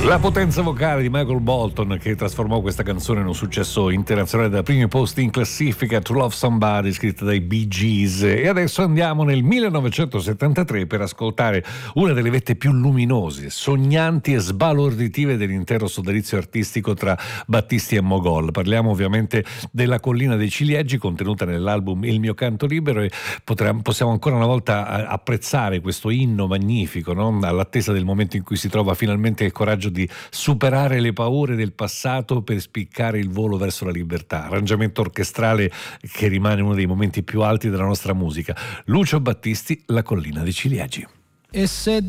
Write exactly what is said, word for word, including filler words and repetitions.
La potenza vocale di Michael Bolton, che trasformò questa canzone in un successo internazionale da primi posti in classifica, To Love Somebody, scritta dai Bee Gees. E adesso andiamo nel millenovecentosettantatré per ascoltare una delle vette più luminose, sognanti e sbalorditive dell'intero sodalizio artistico tra Battisti e Mogol. Parliamo ovviamente della Collina dei Ciliegi, contenuta nell'album Il mio canto libero, e potremmo, possiamo ancora una volta apprezzare questo inno magnifico, no? All'attesa del momento in cui si trova finalmente il coraggio di superare le paure del passato per spiccare il volo verso la libertà. Arrangiamento orchestrale che rimane uno dei momenti più alti della nostra musica. Lucio Battisti, La Collina dei Ciliegi. E se